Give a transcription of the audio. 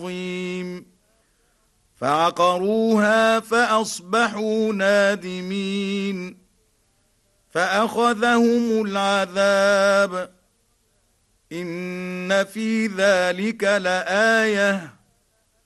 عظيم فعقروها فأصبحوا نادمين فأخذهم العذاب إن في ذلك لآية